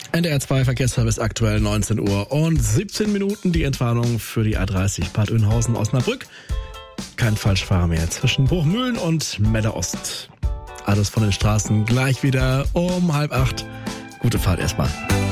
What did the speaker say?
NDR 2 Verkehrsservice aktuell 19 Uhr und 17 Minuten die Entwarnung für die A30 Bad Oeynhausen-Osnabrück. Kein Falschfahrer mehr zwischen Bruchmühlen und Melle Ost. Alles von den Straßen gleich wieder um 7:30. Gute Fahrt erstmal.